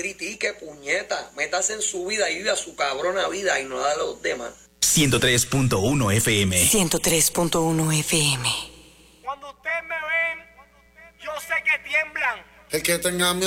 critique, puñeta. Métase en su vida y viva su cabrona vida y no da a los demás. 103.1 FM. 103.1 FM. Cuando ustedes me ven, yo sé que tiemblan. El que tenga miedo